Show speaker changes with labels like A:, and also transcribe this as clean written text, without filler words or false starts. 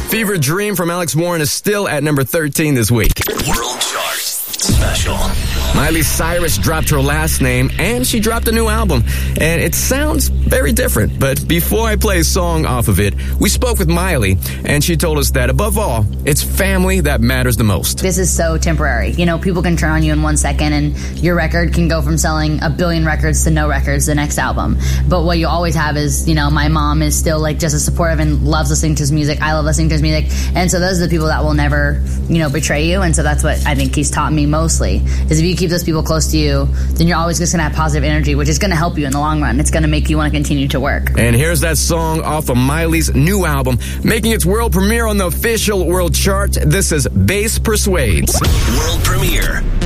A: Fever Dream from Alex Warren is still at number 13 this week.
B: World Chart Special.
A: Miley Cyrus dropped her last name, and she dropped a new album. And it sounds very different. But before I play a song off of it, we spoke with Miley, and she told us that, above all, it's family that matters the most.
C: This is so temporary. You know, people can turn on you in 1 second, and your record can go from selling 1 billion records to no records the next album. But what you always have is, you know, my mom is still, like, just as supportive and loves listening to his music. I love listening to his music. And so those are the people that will never, you know, betray you. And so that's what I think he's taught me mostly, is if you keep those people close to you, then you're always just going to have positive energy, which is going to help you in the long run. It's going to make you want to continue to work.
A: And here's that song off of Miley's new album, making its world premiere on the official world chart. This is Bass Persuades.
B: World premiere.